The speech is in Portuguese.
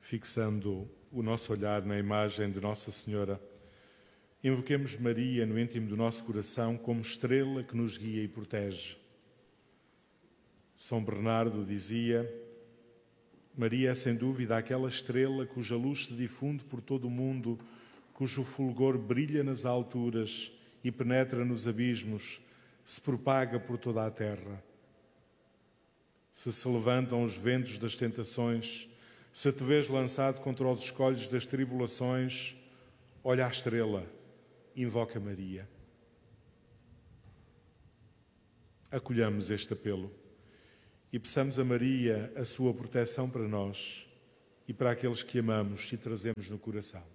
fixando o nosso olhar na imagem de Nossa Senhora, invoquemos Maria no íntimo do nosso coração como estrela que nos guia e protege. São Bernardo dizia: Maria é sem dúvida aquela estrela cuja luz se difunde por todo o mundo, cujo fulgor brilha nas alturas e penetra nos abismos, se propaga por toda a terra. Se levantam os ventos das tentações, se te vês lançado contra os escolhos das tribulações, olha a estrela, invoca Maria. Acolhamos este apelo e peçamos a Maria a sua proteção para nós e para aqueles que amamos e trazemos no coração.